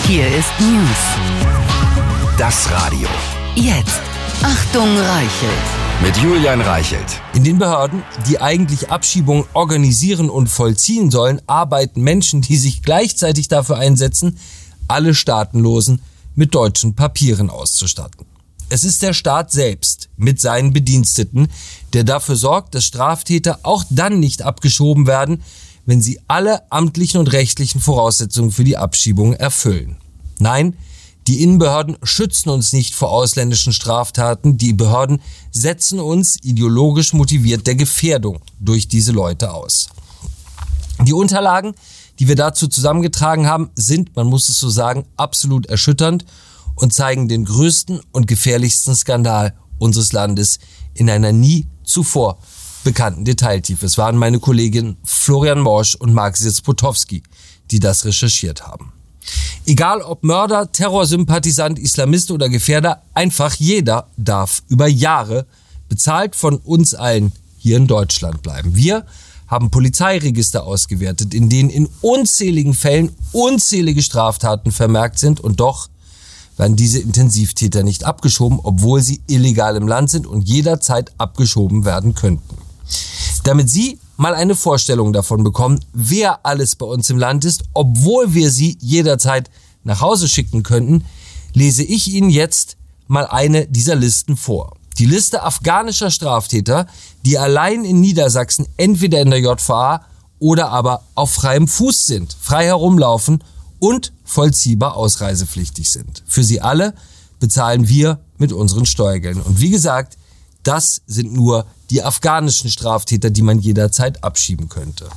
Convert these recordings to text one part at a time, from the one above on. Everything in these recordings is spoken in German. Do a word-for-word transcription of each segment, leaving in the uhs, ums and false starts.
Hier ist News. Das Radio. Jetzt. Achtung, Reichelt. Mit Julian Reichelt. In den Behörden, die eigentlich Abschiebungen organisieren und vollziehen sollen, arbeiten Menschen, die sich gleichzeitig dafür einsetzen, alle Staatenlosen mit deutschen Papieren auszustatten. Es ist der Staat selbst mit seinen Bediensteten, der dafür sorgt, dass Straftäter auch dann nicht abgeschoben werden, wenn sie alle amtlichen und rechtlichen Voraussetzungen für die Abschiebung erfüllen. Nein, die Innenbehörden schützen uns nicht vor ausländischen Straftaten. Die Behörden setzen uns ideologisch motiviert der Gefährdung durch diese Leute aus. Die Unterlagen, die wir dazu zusammengetragen haben, sind, man muss es so sagen, absolut erschütternd und zeigen den größten und gefährlichsten Skandal unseres Landes in einer nie zuvor bekannten Detailtiefe. Es waren meine Kolleginnen Florian Morsch und Marc-Sitz Potowski, die das recherchiert haben. Egal ob Mörder, Terrorsympathisant, Islamist oder Gefährder, einfach jeder darf über Jahre bezahlt von uns allen hier in Deutschland bleiben. Wir haben Polizeiregister ausgewertet, in denen in unzähligen Fällen unzählige Straftaten vermerkt sind, und doch werden diese Intensivtäter nicht abgeschoben, obwohl sie illegal im Land sind und jederzeit abgeschoben werden könnten. Damit Sie mal eine Vorstellung davon bekommen, wer alles bei uns im Land ist, obwohl wir Sie jederzeit nach Hause schicken könnten, lese ich Ihnen jetzt mal eine dieser Listen vor. Die Liste afghanischer Straftäter, die allein in Niedersachsen entweder in der J V A oder aber auf freiem Fuß sind, frei herumlaufen und vollziehbar ausreisepflichtig sind. Für sie alle bezahlen wir mit unseren Steuergeldern. Und wie gesagt, das sind nur die afghanischen Straftäter, die man jederzeit abschieben könnte.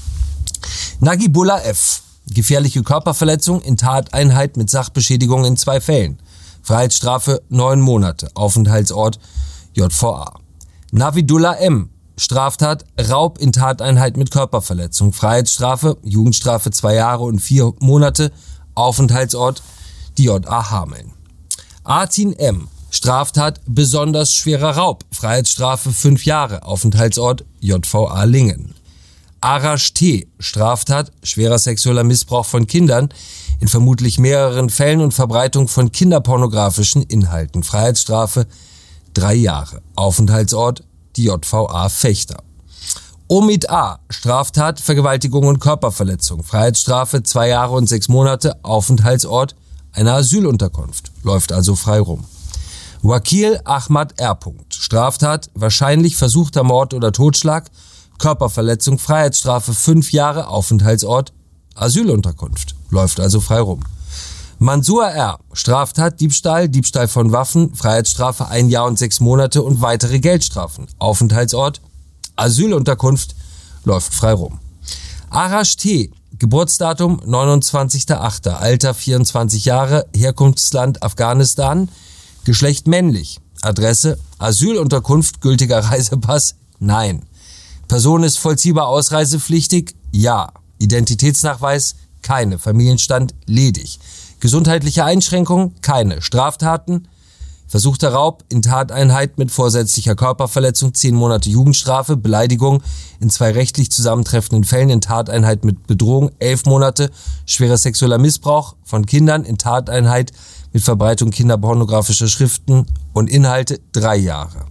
Nagibullah F. Gefährliche Körperverletzung in Tateinheit mit Sachbeschädigung in zwei Fällen. Freiheitsstrafe neun Monate. Aufenthaltsort J V A. Navidullah M. Straftat Raub in Tateinheit mit Körperverletzung. Freiheitsstrafe, Jugendstrafe zwei Jahre und vier Monate. Aufenthaltsort die J A Hameln. Artin M. Straftat besonders schwerer Raub. Freiheitsstrafe fünf Jahre. Aufenthaltsort J V A Lingen. Arash T. Straftat schwerer sexueller Missbrauch von Kindern in vermutlich mehreren Fällen und Verbreitung von kinderpornografischen Inhalten. Freiheitsstrafe drei Jahre. Aufenthaltsort die J V A Fechter. Omid A. Straftat Vergewaltigung und Körperverletzung. Freiheitsstrafe zwei Jahre und sechs Monate. Aufenthaltsort eine Asylunterkunft. Läuft also frei rum. Wakil Ahmad R. Straftat wahrscheinlich versuchter Mord oder Totschlag, Körperverletzung, Freiheitsstrafe fünf Jahre, Aufenthaltsort Asylunterkunft. Läuft also frei rum. Mansur R. Straftat Diebstahl, Diebstahl von Waffen, Freiheitsstrafe ein Jahr und sechs Monate und weitere Geldstrafen. Aufenthaltsort Asylunterkunft. Läuft frei rum. Arash T. Geburtsdatum neunundzwanzigster achter Alter vierundzwanzig Jahre, Herkunftsland Afghanistan, Geschlecht männlich, Adresse Asylunterkunft, gültiger Reisepass, nein. Person ist vollziehbar ausreisepflichtig, ja. Identitätsnachweis, keine. Familienstand, ledig. Gesundheitliche Einschränkungen, keine. Straftaten, versuchter Raub in Tateinheit mit vorsätzlicher Körperverletzung, zehn Monate Jugendstrafe, Beleidigung in zwei rechtlich zusammentreffenden Fällen in Tateinheit mit Bedrohung, elf Monate, schwerer sexueller Missbrauch von Kindern in Tateinheit mit Verbreitung kinderpornografischer Schriften und Inhalte, drei Jahre.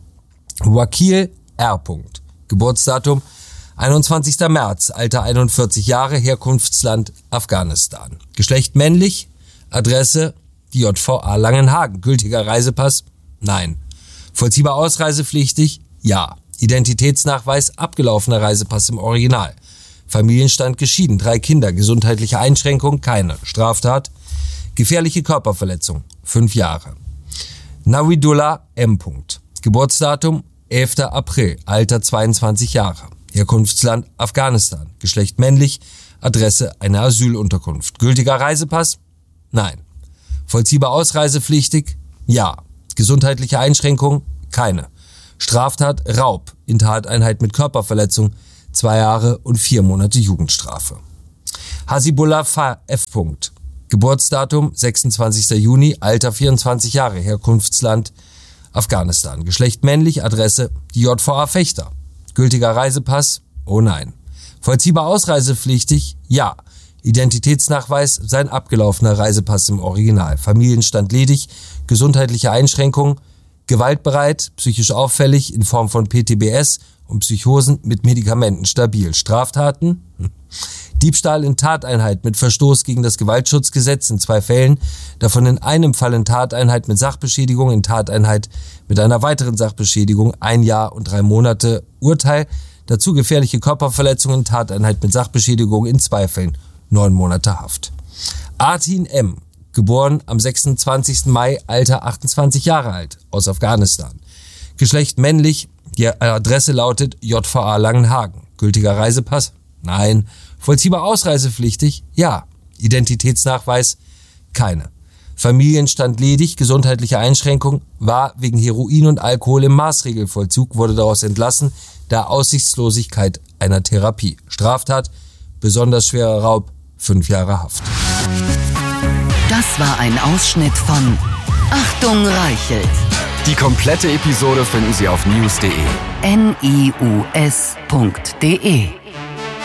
Wakil R. Geburtsdatum einundzwanzigster März, Alter einundvierzig Jahre, Herkunftsland Afghanistan. Geschlecht männlich, Adresse die J V A Langenhagen. Gültiger Reisepass, nein. Vollziehbar ausreisepflichtig, ja. Identitätsnachweis, abgelaufener Reisepass im Original. Familienstand geschieden, drei Kinder, gesundheitliche Einschränkung, keine. Straftat, gefährliche Körperverletzung, fünf Jahre. Navidullah M. Geburtsdatum elfter April, Alter zweiundzwanzig Jahre. Herkunftsland Afghanistan. Geschlecht männlich. Adresse eine Asylunterkunft. Gültiger Reisepass? Nein. Vollziehbar ausreisepflichtig? Ja. Gesundheitliche Einschränkung? Keine. Straftat Raub in Tateinheit mit Körperverletzung. Zwei Jahre und vier Monate Jugendstrafe. Hasibullah F. Geburtsdatum sechsundzwanzigster Juni, Alter vierundzwanzig Jahre, Herkunftsland Afghanistan. Geschlecht männlich, Adresse die J V A Fechter. Gültiger Reisepass? Oh nein. Vollziehbar ausreisepflichtig? Ja. Identitätsnachweis, sein abgelaufener Reisepass im Original. Familienstand ledig, gesundheitliche Einschränkungen, gewaltbereit, psychisch auffällig in Form von P T B S und Psychosen mit Medikamenten stabil. Straftaten? Hm. Diebstahl in Tateinheit mit Verstoß gegen das Gewaltschutzgesetz in zwei Fällen, davon in einem Fall in Tateinheit mit Sachbeschädigung, in Tateinheit mit einer weiteren Sachbeschädigung, ein Jahr und drei Monate Urteil, dazu gefährliche Körperverletzung in Tateinheit mit Sachbeschädigung in zwei Fällen, neun Monate Haft. Artin M., geboren am sechsundzwanzigsten Mai, Alter achtundzwanzig Jahre alt, aus Afghanistan. Geschlecht männlich, die Adresse lautet J V A Langenhagen. Gültiger Reisepass? Nein. Vollziehbar ausreisepflichtig? Ja. Identitätsnachweis? Keine. Familienstand ledig, gesundheitliche Einschränkung, war wegen Heroin und Alkohol im Maßregelvollzug, wurde daraus entlassen, da Aussichtslosigkeit einer Therapie. Straftat, besonders schwerer Raub, fünf Jahre Haft. Das war ein Ausschnitt von Achtung Reichelt. Die komplette Episode finden Sie auf news punkt de. N I U S punkt de